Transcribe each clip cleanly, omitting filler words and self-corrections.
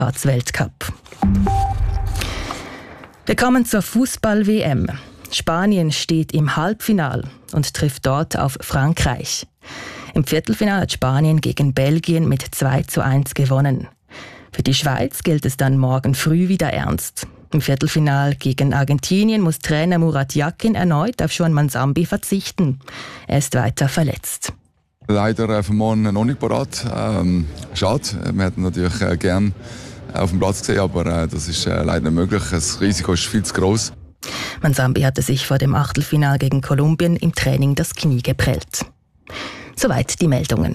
Weltcup. Wir kommen zur Fußball-WM. Spanien steht im Halbfinale und trifft dort auf Frankreich. Im Viertelfinale hat Spanien gegen Belgien mit 2:1 gewonnen. Für die Schweiz gilt es dann morgen früh wieder ernst. Im Viertelfinale gegen Argentinien muss Trainer Murat Yakin erneut auf Juan Manzambi verzichten. Er ist weiter verletzt. Leider für morgen noch nicht parat. Schade, wir hätten natürlich gern auf dem Platz gesehen, aber das ist leider nicht möglich. Das Risiko ist viel zu groß. Manzambi hatte sich vor dem Achtelfinale gegen Kolumbien im Training das Knie geprellt. Soweit die Meldungen.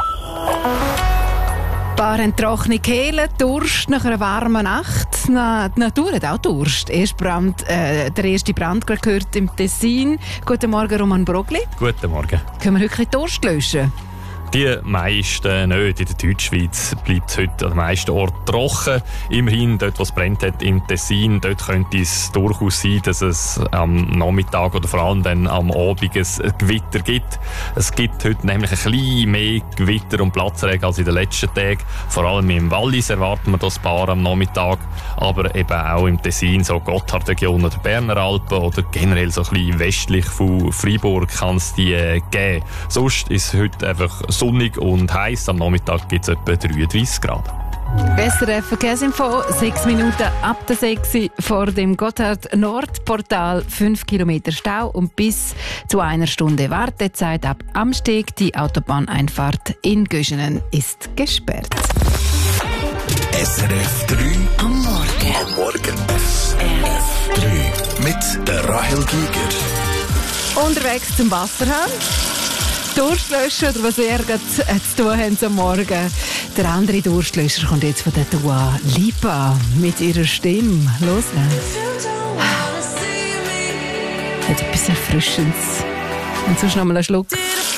Paar haben trockene Kehle, Durst nach einer warmen Nacht. Die Natur hat auch Durst. Der erste Brand gerade gehört im Tessin. Guten Morgen, Roman Brogli. Guten Morgen. Können wir wirklich Durst löschen? Die meisten nicht. In der Deutschschweiz bleibt es heute an den meisten Orten trocken. Immerhin, dort wo es brennt hat, im Tessin, dort könnte es durchaus sein, dass es am Nachmittag oder vor allem dann am Abend ein Gewitter gibt. Es gibt heute nämlich ein bisschen mehr Gewitter und Platzregen als in den letzten Tagen. Vor allem im Wallis erwarten wir das paar am Nachmittag, aber eben auch im Tessin, so Gotthardregion oder Berner Alpen oder generell so ein bisschen westlich von Freiburg kann es die geben. Sonst ist es heute einfach sonnig und heiß. Am Nachmittag gibt es etwa 33 Grad. Bessere Verkehrsinfo, 6 Minuten ab der 6 vor dem Gotthard-Nord-Portal, 5 Kilometer Stau und bis zu 1 Stunde Wartezeit ab Amsteg. Die Autobahneinfahrt in Göschenen ist gesperrt. SRF 3 am Morgen. Am Morgen. SRF 3 mit der Rahel Giger. Unterwegs zum Wasserhahn. Durstlöscher oder was ihr gerade zu tun habt am Morgen. Der andere Durstlöscher kommt jetzt von der Dua Lipa mit ihrer Stimme. Los geht's. Hat etwas Erfrischendes. Und sonst noch mal einen Schluck.